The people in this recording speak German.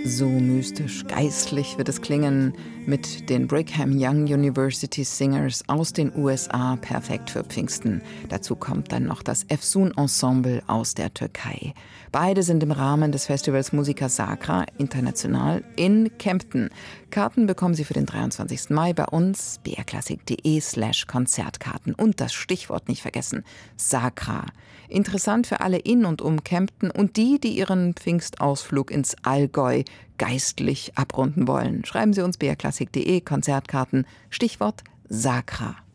So mystisch, geistlich wird es klingen mit den Brigham Young University Singers aus den USA, perfekt für Pfingsten. Dazu kommt dann noch das Efsun Ensemble aus der Türkei. Beide sind im Rahmen des Festivals Musica Sacra international in Kempten. Karten bekommen Sie für den 23. Mai bei uns, brklassik.de/Konzertkarten. Und das Stichwort nicht vergessen, Sacra. Interessant für alle in und um Kempten und die ihren Pfingstausflug ins Allgäu geistlich abrunden wollen. Schreiben Sie uns brklassik.de, Konzertkarten, Stichwort Sacra.